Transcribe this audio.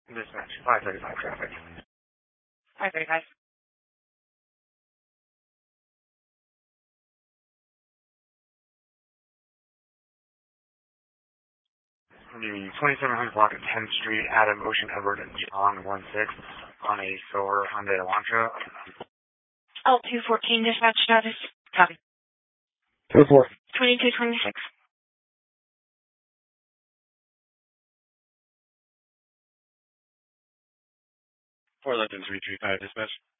Dispatch, 535 traffic. 535. The 2700 block of 10th Street, Adam Ocean Edward and John 16 on a silver Hyundai Elantra. L214 dispatch status. Copy. 2-4. 2226. 411 335 dispatch.